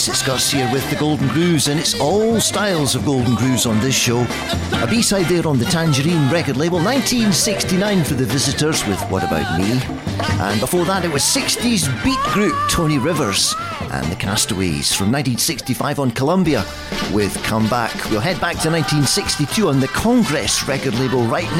Yes, it's Gus here with the Golden Grooves, and it's all styles of Golden Grooves on this show. A B-side there on the Tangerine record label, 1969 for the Visitors with What About Me. And before that it was 60s beat group Tony Rivers and the Castaways from 1965 on Columbia with Come Back. We'll head back to 1962 on the Congress record label right